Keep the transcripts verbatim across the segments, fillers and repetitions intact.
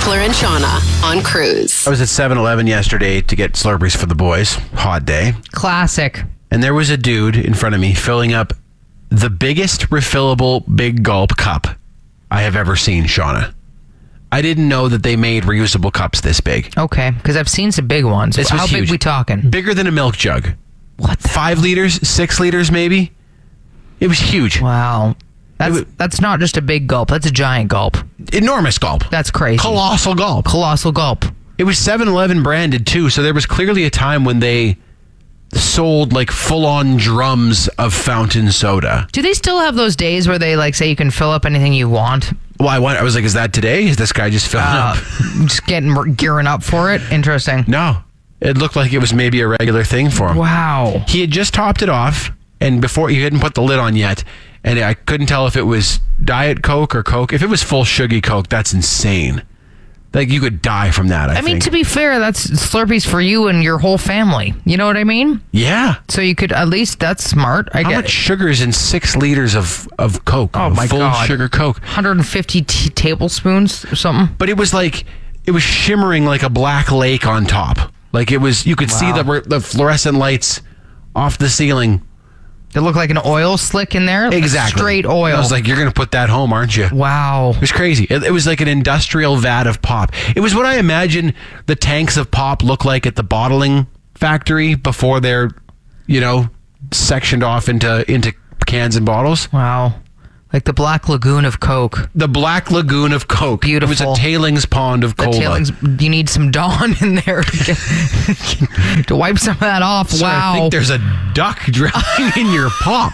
Beckler and Shauna on Cruise. I was at seven eleven yesterday to get Slurpees for the boys. Hot day. Classic. And there was a dude in front of me filling up the biggest refillable Big Gulp cup I have ever seen, Shauna. I didn't know that they made reusable cups this big. Okay, because I've seen some big ones. This was How huge. big we talking? Bigger than a milk jug. What the? Five liters, six liters maybe. It was huge. Wow. That's, was- that's not just a big gulp. That's a giant gulp. Enormous gulp. That's crazy. Colossal gulp. Colossal gulp. It was seven eleven branded too, so there was clearly a time when they sold like full-on drums of fountain soda. Do they still have those days where they like say you can fill up anything you want? Well, I, went, I was like, is that today? Is this guy just filling Uh, up? just getting gearing up for it? Interesting. No. It looked like it was maybe a regular thing for him. Wow. He had just topped it off, and before he hadn't put the lid on yet, and I couldn't tell if it was Diet Coke or Coke. If it was full sugary Coke, that's insane. Like, you could die from that, I, I think. mean, to be fair, that's Slurpees for you and your whole family. You know what I mean? Yeah. So you could, at least, that's smart. I How get much sugar is in six liters of, of Coke? Oh, my full God. sugar Coke. one hundred fifty t- tablespoons or something. But it was like, it was shimmering like a black lake on top. Like, it was, you could see Wow. the, the fluorescent lights off the ceiling. It looked like an oil slick in there. Exactly. Straight oil. I was like, you're going to put that home, aren't you? Wow. It was crazy. It, it was like an industrial vat of pop. It was what I imagine the tanks of pop look like at the bottling factory before they're, you know, sectioned off into into cans and bottles. Wow. Like the Black Lagoon of Coke. The Black Lagoon of Coke. Beautiful. It was a tailings pond of The cola. tailings, you need some Dawn in there to, to wipe some of that off. Sorry, wow. I think there's a duck drowning in your pop.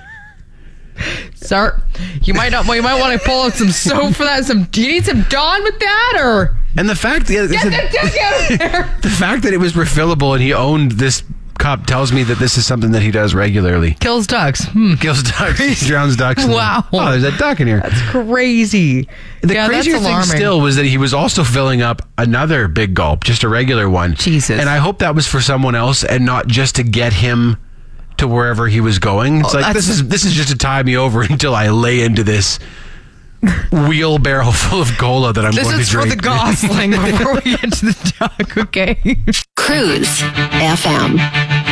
Sir, you might not. You might want to pull out some soap for that. Some. Do you need some Dawn with that, or And the fact that get the duck out of there? the fact that it was refillable and he owned this cup tells me that this is something that he does regularly. Kills ducks. Hmm. Kills ducks, drowns ducks. in Wow. them. Oh, there's a duck in here. That's crazy. The yeah, crazier that's thing alarming. still was that he was also filling up another Big Gulp, just a regular one. Jesus. And I hope that was for someone else and not just to get him to wherever he was going. It's Oh, like, that's- this is this is just to tie me over until I lay into this wheelbarrow full of cola that I'm This going is to for drink. the Gosling before we get to the duck. Okay. Cruise F M.